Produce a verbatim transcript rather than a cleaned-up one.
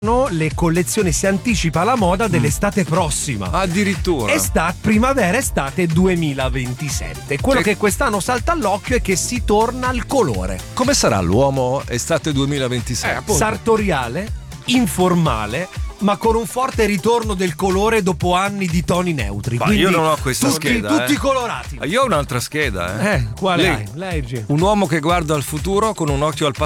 le collezioni, si anticipa la moda dell'estate prossima. Addirittura. Estate, primavera, estate duemilaventisette. Quello Che- che quest'anno salta all'occhio è che si torna al colore. Come sarà l'uomo estate duemilaventisette? Sartoriale, informale, ma con un forte ritorno del colore dopo anni di toni neutri. Ma Quindi io non ho questa tutti, scheda, tutti eh. colorati. Io ho un'altra scheda, eh. Eh, quale Lei- hai? Leggi. Un uomo che guarda al futuro con un occhio al passato.